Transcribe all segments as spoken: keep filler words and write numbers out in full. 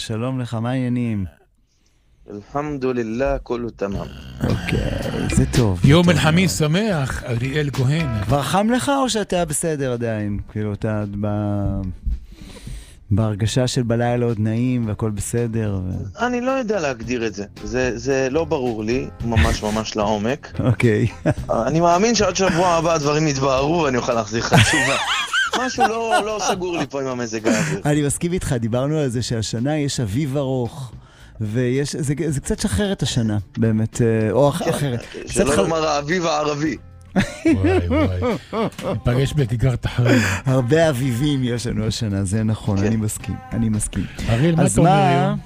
שלום לך, מה העניינים? אלחמדולillah, כולו תמם. אוקיי, זה טוב. יום אל-חמיס שמח, אריאל כהן. כבר חם לך או שאתה בסדר עדיין? כאילו, אתה בהרגשה של בלילה עוד נעים והכל בסדר? אני לא יודע להגדיר את זה. זה לא ברור לי, ממש ממש לעומק. אוקיי. אני מאמין שעד שבוע הבא הדברים יתבהרו ואני אוכל להחזיר לך תשובה. משהו לא סגור לי פה עם המזג האוויר. אני מסכים איתך, דיברנו על זה שהשנה יש אביב ארוך. ויש, זה, זה קצת שחרר את השנה, באמת, או אחרת. שלא לומר האביב הערבי. וואי וואי, נפגש בכיכר תחריר. הרבה אביבים יש לנו השנה, זה נכון, אני מסכים, אני מסכים. אריאל, מה אתה אומר היום?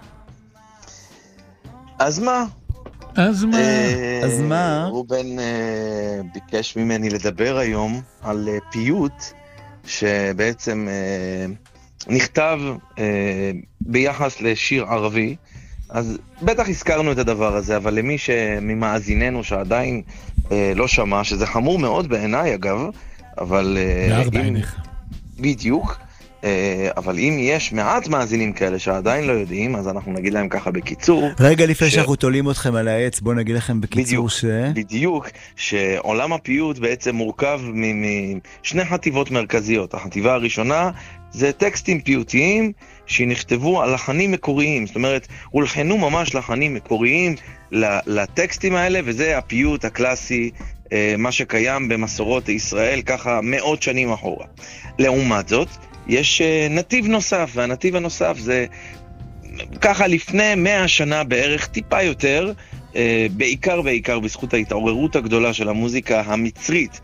אז מה? אז מה? אז מה? רובן ביקש ממני לדבר היום על פיוט, שבעצם נכתב אה, ביחס לשיר ערבי, אז בטח הזכרנו את הדבר הזה, אבל למי שממאזיננו שעדיין אה, לא שמע, שזה חמור מאוד בעיניי אגב, אבל... אה, בעיניך. בדיוק, אה, אבל אם יש מעט מאזינים כאלה שעדיין לא יודעים, אז אנחנו נגיד להם ככה בקיצור. רגע לפני ש... שאנחנו תולים אתכם על העץ, בואו נגיד לכם בקיצור בדיוק, ש... בדיוק, שעולם הפיוט בעצם מורכב משני חטיבות מרכזיות. החטיבה הראשונה זה טקסטים פיוטיים שנכתבו על לחנים מקוריים, זאת אומרת, הולחנו ממש לחנים מקוריים לטקסטים האלה, וזה הפיוט הקלאסי, מה שקיים במסורות ישראל, ככה מאות שנים אחורה. לעומת זאת, יש נתיב נוסף, והנתיב הנוסף זה ככה לפני מאה שנה בערך, טיפה יותר, בעיקר בעיקר בזכות ההתעוררות הגדולה של המוזיקה המצרית,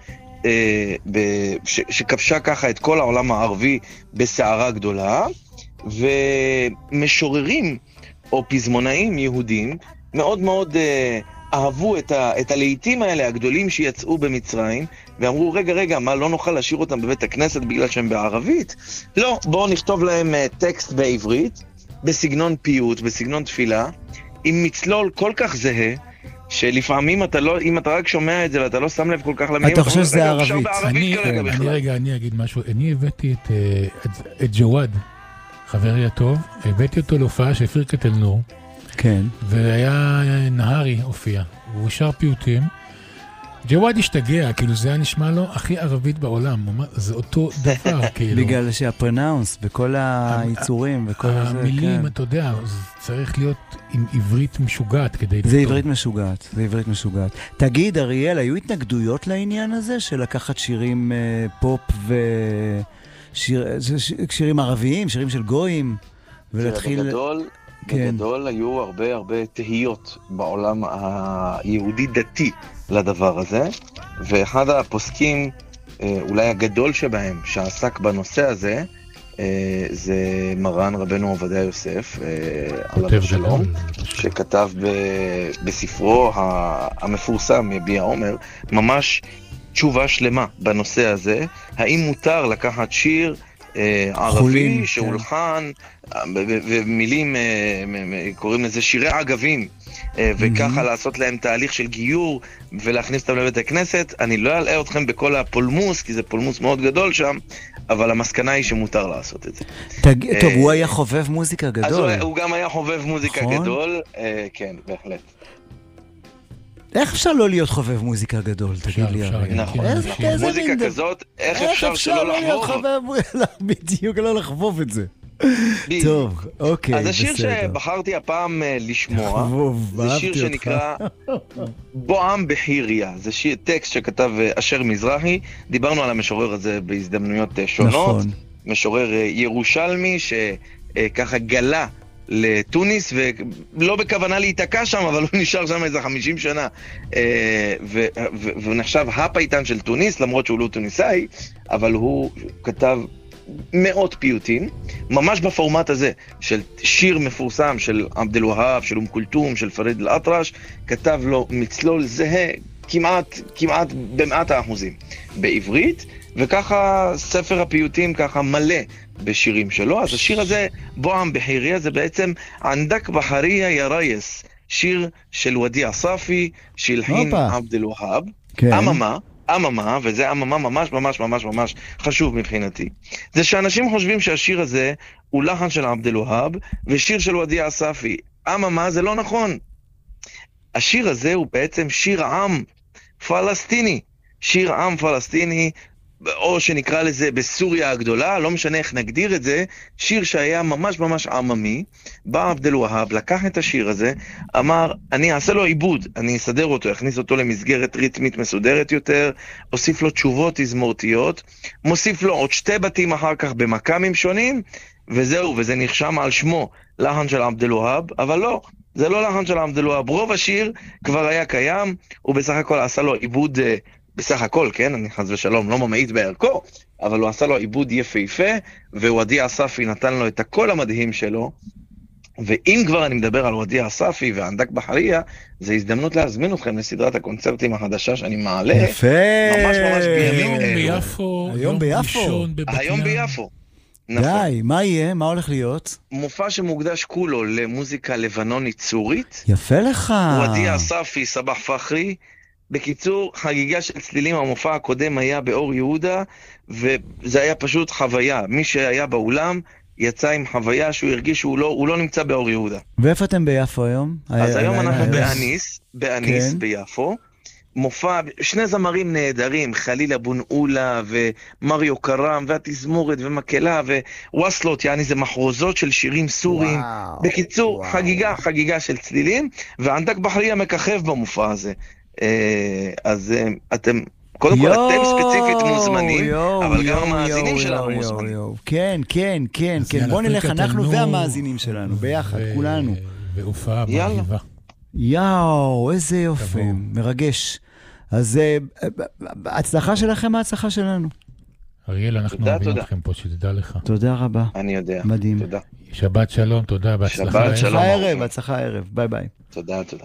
שכבשה ככה את כל העולם הערבי בסערה גדולה, ומשוררים או פזמונאים יהודים מאוד מאוד אהבו את, ה, את הלהיטים האלה הגדולים שיצאו במצרים, ואמרו רגע רגע, מה לא נוכל להשאיר אותם בבית הכנסת בגלל שהם בערבית? לא, בואו נכתוב להם טקסט בעברית, בסגנון פיוט, בסגנון תפילה, עם מצלול כל כך זהה, שלפעמים אתה לא, אם אתה רק שומע את זה ואתה לא שם לב כל כך למילים, אתה חושב שזה ערבית. אני, אני רגע, אני אגיד משהו. אני הבאתי את, את, את ג'וואד, חברי הטוב, הבאתי אותו להופעה של פירקת אל-נור, כן. והיה נהרי הופיע, הוא שר פיוטים, ג'וואד השתגע, כאילו זה היה נשמע לו הכי ערבית בעולם, זה אותו דבר, כאילו. בגלל שהפרנאונס וכל היצורים וכל זה, המילים, אתה יודע, צריך להיות עם עברית משוגעת כדי... זה עברית משוגעת, זה עברית משוגעת. תגיד, אריאל, היו התנגדויות לעניין הזה של לקחת שירים פופ ושירים ערביים, שירים של גויים, ולהתחיל... בגדול, בגדול היו הרבה הרבה תהיות בעולם היהודי דתי לדבר הזה, ואחד הפוסקים, אולי הגדול שבהם, שעסק בנושא הזה, זה מרן רבנו עובדיה יוסף, עליו השלום, שכתב בספרו המפורסם, יביע עומר, ממש תשובה שלמה בנושא הזה, האם מותר לקחת שיר ערבי שהולחן, ומילים, קוראים לזה שירי עגבים, וככה לעשות להם תהליך של גיור ולהכניס אותם לבית הכנסת. אני לא אלאה אתכם בכל הפולמוס, כי זה פולמוס מאוד גדול שם, אבל המסקנה היא שמותר לעשות את זה. טוב, הוא היה חובב מוזיקה גדול. אז הוא גם היה חובב מוזיקה גדול, כן, בהחלט. איך אפשר לא להיות חובב מוזיקה גדול, תגיד לי? נכון, מוזיקה כזאת, איך אפשר שלא לחבוב? בדיוק, לא לחבוב את זה. טוב, אוקיי, בסדר. אז השיר שבחרתי הפעם לשמוע, זה שיר שנקרא בועם בחיריה. זה טקסט שכתב אשר מזרחי, דיברנו על המשורר הזה בהזדמנויות שונות. משורר ירושלמי שככה גלה לטוניס, ולא בכוונה להיתקע שם, אבל הוא נשאר שם איזה חמישים שנה, והוא נחשב הפייטן של טוניס, למרות שהוא לא טוניסאי, אבל הוא כתב מאות פיוטים, ממש בפורמט הזה, של שיר מפורסם של עבד אל-והאב, של אום כולתום, של פריד אל-אטרש, כתב לו מצלול זהה, כמעט, כמעט במאת האחוזים, בעברית, וככה ספר הפיוטים ככה מלא בשירים שלו. אז השיר הזה, בועם בחיריה, זה בעצם ענדק בחריה יא רייס, שיר של ודיע סאפי, שהלחין עבד אל-והאב. אממה, אממה, וזה אממה ממש ממש ממש ממש חשוב מבחינתי, זה שאנשים חושבים שהשיר הזה הוא לחן של עבד אל-והאב ושיר של ודיה אספי. אממה, זה לא נכון. השיר הזה הוא בעצם שיר עם פלסטיני, שיר עם פלסטיני, או שנקרא לזה בסוריה הגדולה, לא משנה איך נגדיר את זה, שיר שהיה ממש ממש עממי. בא עבד אל-והאב, לקח את השיר הזה, אמר, אני אעשה לו עיבוד, אני אסדר אותו, אכניס אותו למסגרת ריתמית מסודרת יותר, אוסיף לו תשובות תזמורתיות, מוסיף לו עוד שתי בתים אחר כך במקאמים שונים, וזהו, וזה נחשם על שמו לחן של עבד אל-והאב, אבל לא, זה לא לחן של עבד אל-והאב, רוב השיר כבר היה קיים, הוא בסך הכל עשה לו עיבוד, בסך הכל, כן, אני חס ושלום לא ממעיט בערכו, אבל הוא עשה לו עיבוד יפהפה, וודיה אספי נתן לו את הקול המדהים שלו. ואם כבר אני מדבר על ודיה אספי וענדק בחריה, זה הזדמנות להזמין אתכם לסדרת הקונצרטים החדשה שאני מעלה. יפה. ממש ממש בימים היום אלו. ביפו, היום ביפו. ראשון בבת היום ים. ביפו. נכון. די, מה יהיה? מה הולך להיות? מופע שמוקדש כולו למוזיקה לבנונית צורית. יפה לך. ודיה אספי, סבח פחרי. בקיצור, חגיגה של צלילים. המופע הקודם היה באור יהודה, וזה היה פשוט חוויה. מי שהיה באולם יצא עם חוויה שהוא הרגיש שהוא לא, הוא לא נמצא באור יהודה. ואיפה אתם ביפו היום? אז היום הלילה, אנחנו הלילה. באניס, באניס כן. ביפו. מופע, שני זמרים נהדרים, חליל אבו נעולה ומריו קרם והתזמורת ומקהלה וווסלות, יעני זה מחרוזות של שירים סוריים. וואו, בקיצור, וואו. חגיגה, חגיגה של צלילים, וענדק בחריה מככב במופע הזה. אה, אז אה, אתם, קודם כל אתם ספציפית מוזמנים, יואו, אבל גם יואו, המאזינים יואו, שלנו יואו, מוזמנים. יואו. כן, כן, כן, אז כן. יאללה, בוא נלך פריקת אנחנו תנור, והמאזינים שלנו, ביחד, ו- כולנו. והופעה יאללה. מרהיבה. יואו, איזה יופי, תבואו. מרגש. אז אה, ההצלחה שלכם, ההצלחה שלנו. אריאל, אנחנו תודה, אוהבים תודה. אתכם פה, שתדע לך. תודה רבה. אני יודע. מדהים. תודה. שבת שלום, תודה, בהצלחה. שבת לערב. שלום. הצלחה הערב, הצלחה הערב. ביי ביי. תודה, תודה.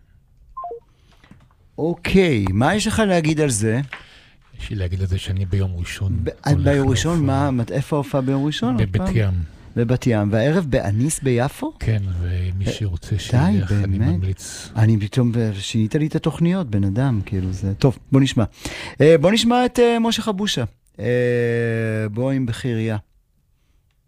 אוקיי, מה יש לך להגיד על זה? יש לי להגיד לזה שאני ביום ראשון. ב- הולך ביום ראשון, להופעה. מה, איפה ההופעה ביום ראשון? עוד בבת פעם? ים. בבת ים. והערב באניס ביפו? כן, ומי שרוצה די, שילך, אני באמת. ממליץ. אני פתאום, שינית לי את התוכניות, בן אדם, כאילו זה... טוב, בוא נשמע. אה, בוא נשמע את אה, משה חבושה. אה, בוא עם בחירייה.